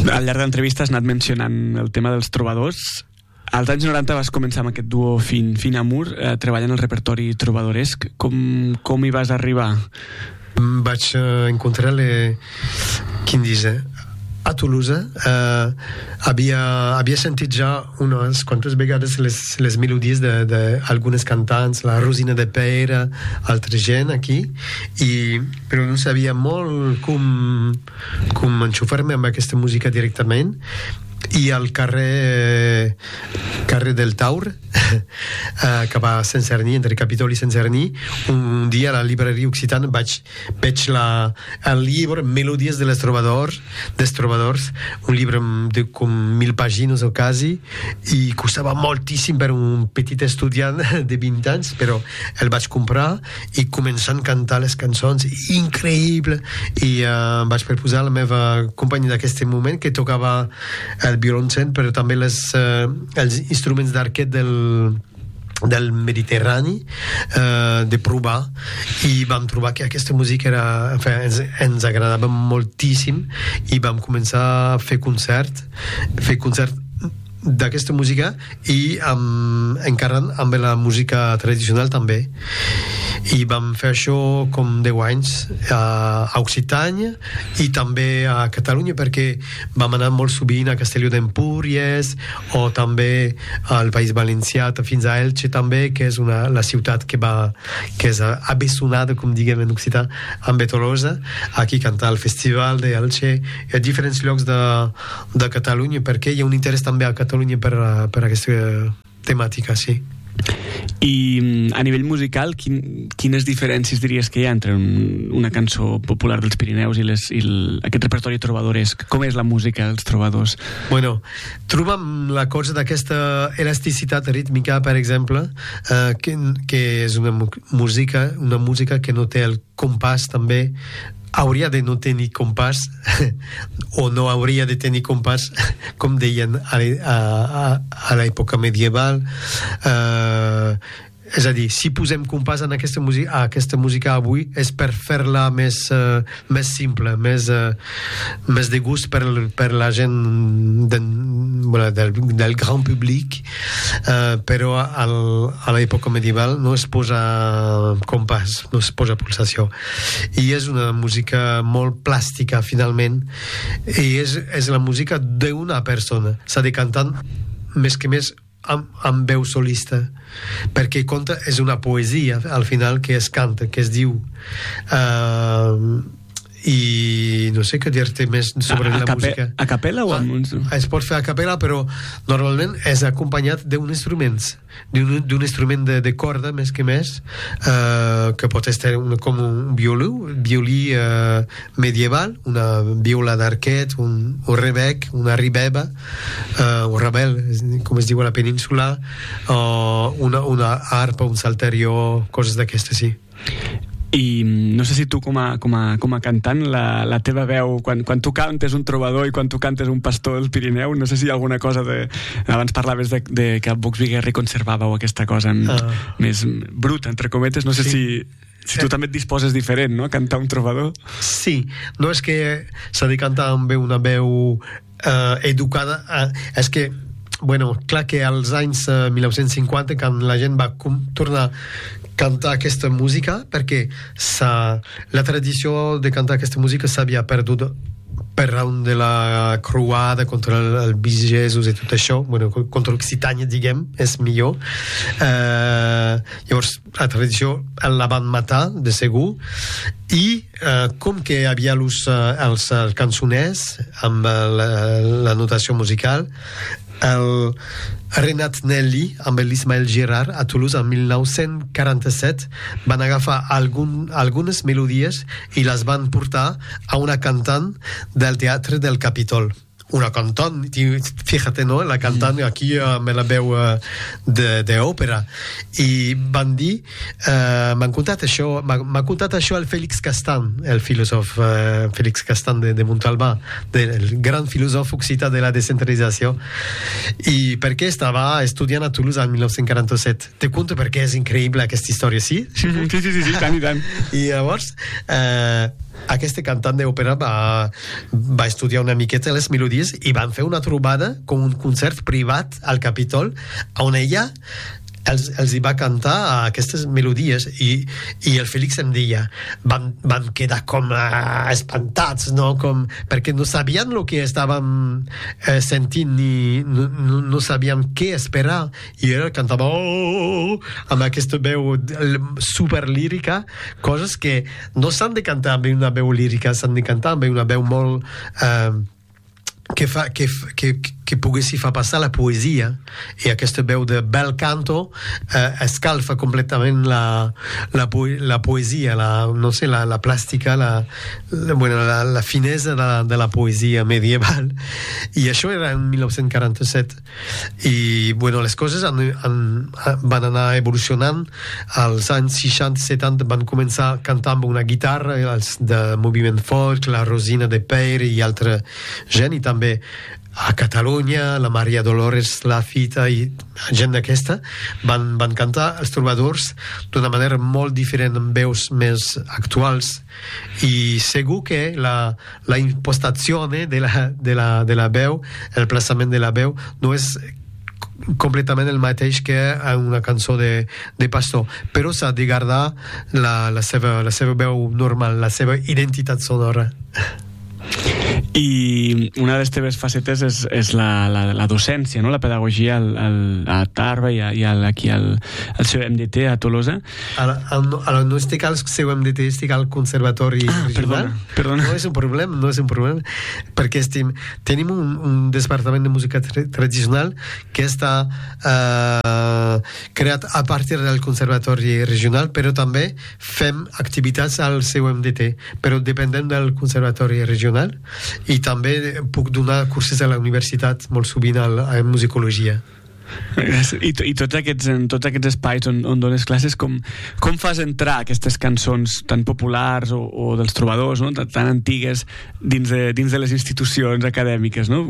Al llarg de l'entrevista has anat mencionant el tema dels trobadors. Als anys 90 vas començar amb aquest duo Fin Amour, treballant el repertori trobadoresc. Com hi vas arribar? Vaig encontrar a Toulouse. Havia sentit ja unes quantes vegades les melodies d'algunes cantants, la Rosina de Pere, altra gent aquí, però no sabia molt com enxufar-me amb aquesta música directament. I al carrer del Taur, que va a Sant-Cerny, entre Capitol i Sant-Cerny, un dia a la llibreria Occitana veig el llibre Melodies dels Trobadors, un llibre de com 1.000 pàgines o quasi, i costava moltíssim per un petit estudiant de 20 anys, però el vaig comprar i començant a cantar les cançons, increïble, i vaig proposar a la meva companya d'aquest moment, que tocava el violoncel, però també els instruments d'arquet del Mediterrani, de provar, i vam trobar que aquesta música ens agradava moltíssim, i vam començar a fer concert d'aquesta música, i encarant amb la música tradicional també, i vam fer això com 10 anys a Occitània i també a Catalunya, perquè vam anar molt sovint a Castelló d'Empúries o també al País Valencià, fins a Elche també, que és la ciutat que és abessonada, com diguem en occità, amb Tolosa, aquí cantar al Festival d'Elche, a diferents llocs de Catalunya, perquè hi ha un interès també a Catalunya per aquesta temàtica, sí. I a nivell musical, quines diferències diries que hi ha entre una cançó popular dels Pirineus i aquest repertori trobadoresc? Com és la música dels trobadors? Bueno, trobem la cosa d'aquesta elasticitat rítmica, per exemple, que és una música que no té el compàs també, hauria de no tenir compàs o no hauria de tenir compàs, com deien a l'època medieval. És a dir, si posem compàs en aquesta música avui és per fer-la més simple, més de gust per la gent del gran públic, però a l'època medieval no es posa compàs, no es posa pulsació, i és una música molt plàstica finalment, i és la música d'una persona. S'ha de cantar més que més amb veu solista, perquè conta, és una poesia al final que es canta, que es diu, i no sé què dir-te més sobre la música. A capella o amb... Es pot fer a capella, però normalment és acompanyat d'un instrument de corda, més que més, que pot estar com un violí medieval, una viola d'arquet, un rebec, una ribeba, un rabel, com es diu a la península, una arpa, un salterió, coses d'aquestes, sí. I no sé si tu com a cantant la teva veu, quan tu cantes un trobador i quan tu cantes un pastor del Pirineu, no sé si hi ha alguna cosa abans parlaves de que el Vox-Viguerri conservàveu aquesta cosa més bruta, entre cometes, no sé si tu també et disposes diferent, no?, a cantar un trobador. Sí, no és que s'ha de cantar amb una veu educada, és que bueno, clar que als anys 1950, quan la gent va tornar a cantar aquesta música, perquè la tradició de cantar aquesta música s'havia perdut per raó de la croada contra el Jesús i tot això, bueno, contra Occitània, diguem, és millor. Llavors, la tradició la van matar, de segur, i com que hi havia els cançoners amb la notació musical, el Renat Nelli amb l'Ismael Girard a Toulouse en 1947 van agafar algunes melodies i les van portar a una cantant del Teatre del Capitol. Una cantant, fíjate, ¿no? La cantant aquí amb la veu d'òpera, i van dir, m'ha contat això el Félix Castan, el filòsof Félix Castan de Montalbà, el gran filòsof occità de la descentralització, i perquè estava estudiant a Toulouse en 1947. Te conto perquè és increïble aquesta història, sí? Sí, tant i tant. I llavors aquest cantant d'òpera va estudiar una miqueta les melodies i van fer una trobada com un concert privat al Capitol on ella els hi va cantar aquestes melodies i el Félix em deia vam quedar com espantats, no? Perquè no sabien el que estàvem sentint ni no sabíem què esperar i ella cantava amb aquesta veu superlírica, coses que no s'han de cantar amb una veu lírica, s'han de cantar amb una veu molt que poguessi fer passar la poesia, i aquesta veu de bel canto escalfa completament la poesia, la plàstica, la finesa de la poesia medieval, i això era en 1947 i les coses van anar evolucionant. Als anys 60-70 van començar a cantar amb una guitarra, els de moviment folk, la Rosina de Peire i altra gent, i també a Catalunya la Maria Dolores Lafita i gent d'aquesta van cantar els trobadors d'una manera molt diferent, amb veus més actuals, i segur que la impostació de la veu, el plaçament de la veu no és completament el mateix que una cançó de pastor, però s'ha de guardar la seva veu normal, la seva identitat sonora. I una de les teves facetes és la docència, no? La pedagogia a Tarba i aquí al seu MDT a Tolosa. No estic al seu MDT, estic al Conservatori Regional. Perdona. No és un problema, perquè tenim un departament de música tradicional que està creat a partir del Conservatori Regional, però també fem activitats al seu MDT, però dependem del Conservatori Regional, i també puc donar cursos a la universitat molt sovint a musicologia. I tots aquests espais on dones classes, com fas entrar aquestes cançons tan populars o dels trobadors, no? tan antigues dins de les institucions acadèmiques, no?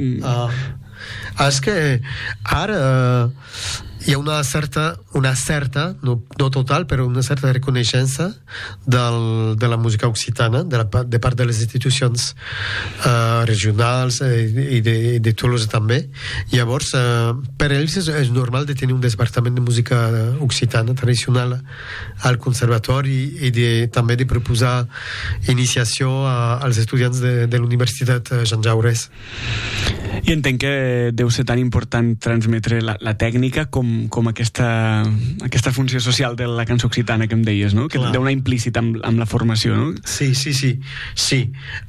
És que ara hi ha una certa, no total, però una certa reconeixença de la música occitana de part de les institucions regionals i de Tolosa també. Llavors, per ells és normal de tenir un departament de música occitana tradicional al conservatori i també de proposar iniciació als estudiants de l'Universitat Jean Jaurès. I entenc que deu ser tan important transmetre la tècnica com aquesta funció social de la cançó occitana que em deies, no? Que deu anar implícit amb la formació, no? Sí.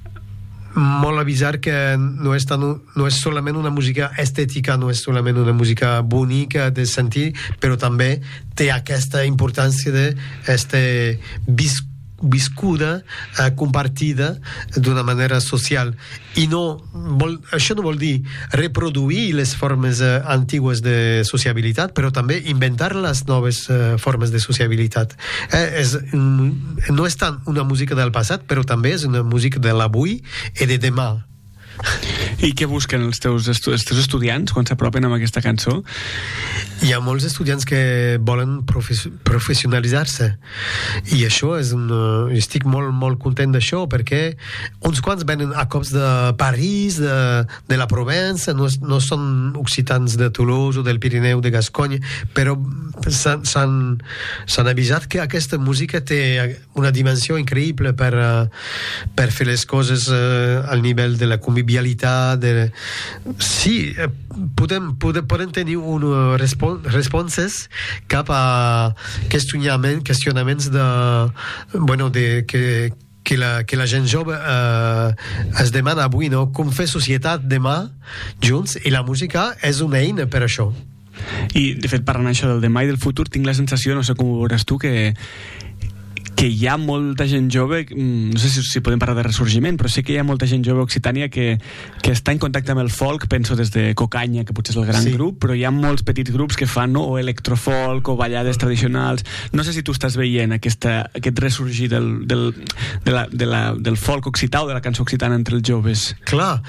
Molt avisar que no és solament una música estètica, no és solament una música bonica de sentir, però també té aquesta importància de viscuda, compartida d'una manera social, i això no vol dir reproduir les formes antigues de sociabilitat, però també inventar les noves formes de sociabilitat. No és tant una música del passat, però també és una música de l'avui i de demà. I què busquen els teus estudiants quan s'apropen amb aquesta cançó? Hi ha molts estudiants que volen professionalitzar-se, i això estic molt, molt content d'això, perquè uns quants venen a cops de París, de la Provença, no són occitans de Toulouse o del Pirineu, de Gasconya, però s'han avisat que aquesta música té una dimensió increïble per fer les coses al nivell de la convivència. Sí, podem tenir responses cap a qüestionaments que la gent jove es demana avui, no? Com fer societat demà junts, i la música és una eina per això. I de fet, parlant això del demà i del futur, tinc la sensació, no sé com ho veuràs tu, que hi ha molta gent jove, no sé si podem parlar de ressorgiment, però sí que hi ha molta gent jove a Occitània que està en contacte amb el folk. Penso des de Cocanya, que potser és el gran grup, però hi ha molts petits grups que fan o electrofolk o ballades tradicionals. No sé si tu estàs veient aquest ressorgir del folk occità o de la cançó occitana entre els joves. Clar,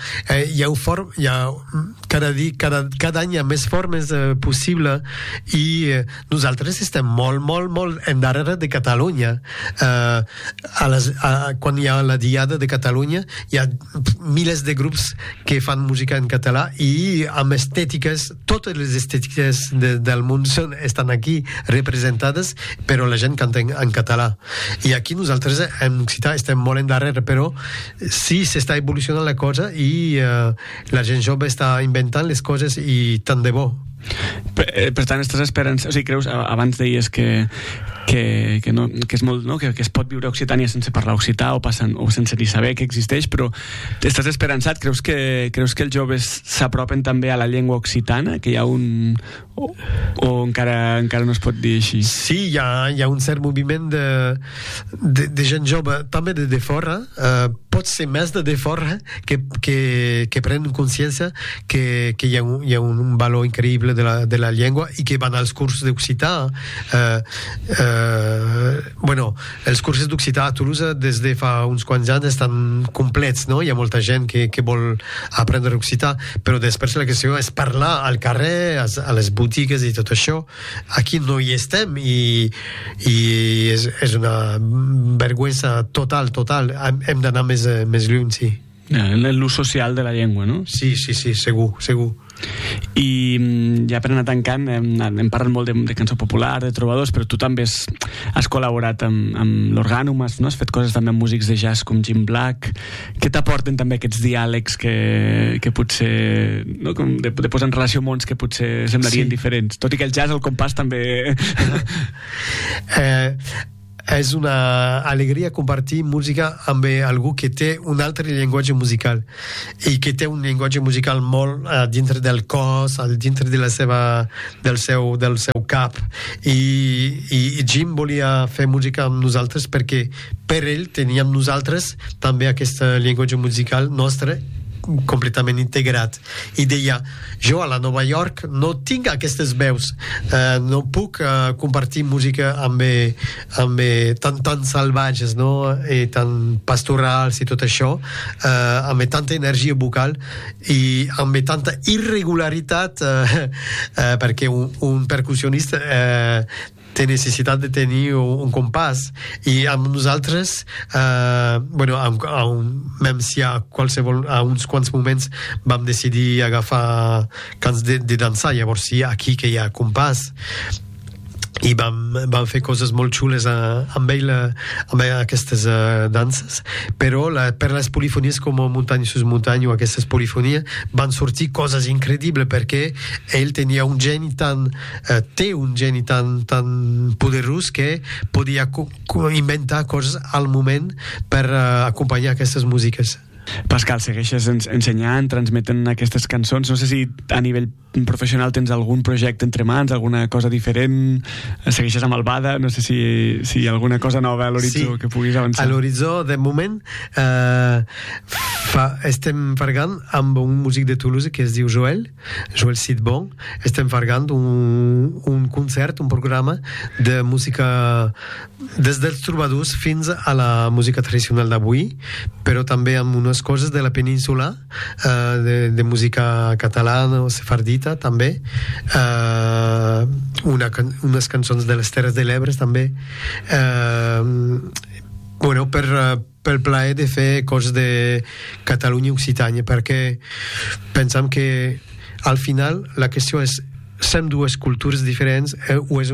cada any hi ha més formes possible, i nosaltres estem molt, molt, molt endarrere de Catalunya. quan hi ha la Diada de Catalunya hi ha milers de grups que fan música en català i amb estètiques, totes les estètiques del món estan aquí representades, però la gent canta en català. I aquí nosaltres en occità estem molt endarrere, però sí s'està evolucionant la cosa i la gent jove està inventant les coses i tant de bo. Per tant, estàs esperant, o sigui, creus, abans deies que és molt, no? que es pot viure a Occitània sense parlar occità o sense ni saber que existeix, però estàs esperançat? Creus que els joves s'apropen també a la llengua occitana, que hi ha o encara no es pot dir així? Sí, hi ha un cert moviment de gent jove, també de fora, pot ser més de fora que prenen consciència que hi ha un valor increïble de la llengua i que van als cursos d'occità. Els cursos d'occità a Toulouse des de fa uns quants anys estan complets, no? Hi ha molta gent que vol aprendre occità, però després la qüestió és parlar al carrer, a les botigues i tot això. Aquí no hi estem i és una vergüenza total. Hem d'anar més lluny, sí. L'ús social de la llengua, no? Sí, segur. I ja per anar tancant, hem parlat molt de cançó popular, de trobadors, però tu també has col·laborat amb l'Orgànumes, no? Has fet coses també amb músics de jazz com Jim Black. Què t'aporten també aquests diàlegs que potser, no? de posar en relació mons que potser semblarien diferents, tot i que el jazz, el compàs també... És una alegria compartir música amb algú que té un altre llenguatge musical i que té un llenguatge musical molt dintre del cos, dintre del seu cap i Jim volia fer música amb nosaltres perquè per ell teníem nosaltres també aquest llenguatge musical nostre completament integrat i deia, jo a la Nova York no tinc aquestes veus, no puc compartir música amb tan salvatges, no? I tan pastorals i tot això, amb tanta energia vocal i amb tanta irregularitat perquè un percussionista té necessitat de tenir un compàs i amb nosaltres même si a uns quants moments vam decidir agafar cants de dansar, llavors sí, aquí que hi ha compàs i vam fer coses molt xules amb aquestes danses, però per les polifonies com Muntanya sus Muntanya o aquestes polifonies van sortir coses increïbles perquè ell tenia un geni té un geni tan poderós que podia inventar coses al moment per acompanyar aquestes músiques. Pascal, segueixes ensenyant, transmetent aquestes cançons. No sé si a nivell professional tens algun projecte entre mans, alguna cosa diferent, segueixes amb el Bada, no sé si hi ha alguna cosa nova a l'horitzó que puguis avançar. A l'horitzó, de moment, estem fargant amb un músic de Toulouse que es diu Joel Sidbon. Estem fargant un concert, un programa de música des dels trobadors fins a la música tradicional d'avui, però també amb unes coses de la península, de música catalana o sefardita també, unes cançons de les Terres de l'Ebre també, pel plaer de fer coses de Catalunya i Occitània, perquè pensam que al final la qüestió és som dues cultures diferents o és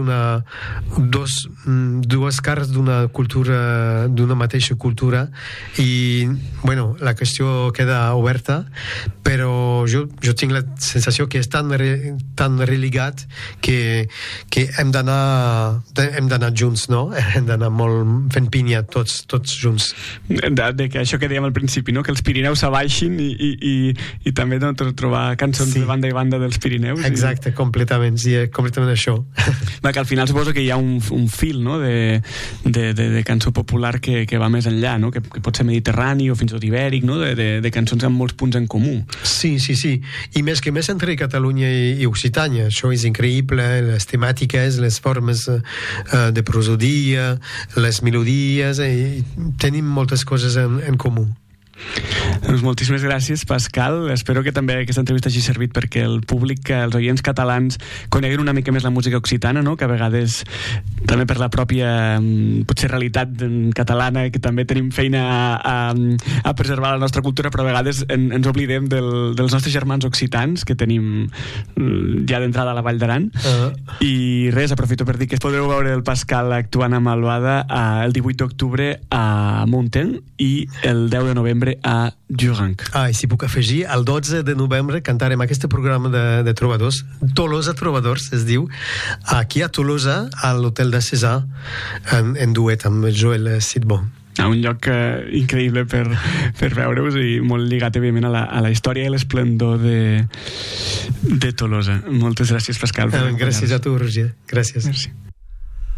dues cares d'una cultura, d'una mateixa cultura i la qüestió queda oberta, però jo tinc la sensació que és tan religat que hem d'anar junts, no? Hem d'anar molt fent pinya tots junts. De que això que dèiem al principi, no? Que els Pirineus s'abaixin i també trobar cançons de banda i banda dels Pirineus. Exacte, completament això. Que al final suposo que hi ha un fil, no? de cançó popular que va més enllà, no? Que pot ser mediterrani o fins i tot ibèric, no? De cançons amb molts punts en comú. Sí. I més que més entre Catalunya i Occitània. Això és increïble, les temàtiques, les formes de prosodia, les melodies, tenim moltes coses en comú. Doncs moltíssimes gràcies, Pascal. Espero que també aquesta entrevista hagi servit perquè el públic, els oients catalans, coneguen una mica més la música occitana, no? Que a vegades, també per la pròpia potser realitat catalana, que també tenim feina a preservar la nostra cultura, però a vegades ens oblidem dels nostres germans occitans que tenim ja d'entrada a la Vall d'Aran. I res, aprofito per dir que podreu veure el Pascal actuant a Malvada el 18 d'octubre a Montaigne i el 10 de novembre a Juranc. I si puc afegir, el 12 de novembre cantarem aquest programa de trobadors, Tolosa Trobadors es diu, aquí a Tolosa, a l'Hotel de César, en duet amb Joel Sidbon. Un lloc increïble per veure-us i molt lligat, evidentment, a la història i l'esplendor de Tolosa. Moltes gràcies, Pascal. Gràcies a tu, Roger. Gràcies. Merci.